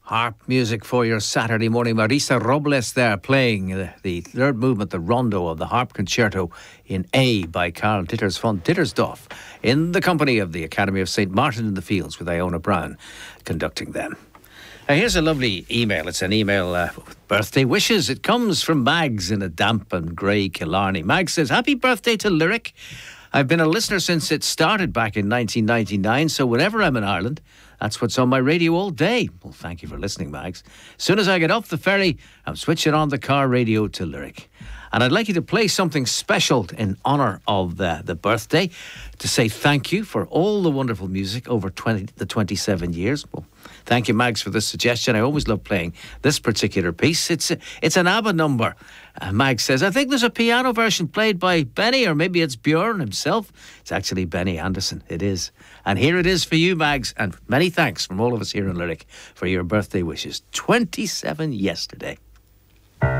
Harp music for your Saturday morning. Marisa Robles there playing the third movement, the rondo of the Harp Concerto in A by Karl Ditters von Dittersdorf, in the company of the Academy of St. Martin in the Fields with Iona Brown conducting them. Here's a lovely email. It's an email with birthday wishes. It comes from Mags in a damp and grey Killarney. Mags says, happy birthday to Lyric. I've been a listener since it started back in 1999, so whenever I'm in Ireland, that's what's on my radio all day. Well, thank you for listening, Mags. As soon as I get off the ferry, I'm switching on the car radio to Lyric. And I'd like you to play something special in honour of the birthday, to say thank you for all the wonderful music over the 27 years. Well, thank you, Mags, for this suggestion. I always love playing this particular piece. It's an ABBA number. Mags says, I think there's a piano version played by Benny, or maybe it's Björn himself. It's actually Benny Andersson. It is. And here it is for you, Mags. And many thanks from all of us here in Lyric for your birthday wishes. 27 yesterday.